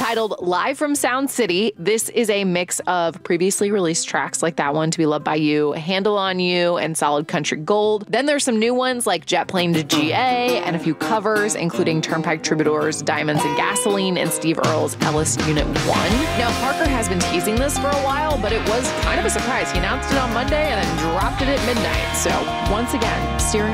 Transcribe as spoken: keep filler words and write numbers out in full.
Titled Live from Sound City, this is a mix of previously released tracks like that one, To Be Loved by You, Handle on You, and Solid Country Gold. Then there's some new ones like Jet Plane to G A and a few covers, including Turnpike Troubadours, Diamonds and Gasoline, and Steve Earle's Ellis Unit one. Now, Parker has been teasing this for a while, but it was kind of a surprise. He announced it on Monday and then dropped it at midnight. So once again, steering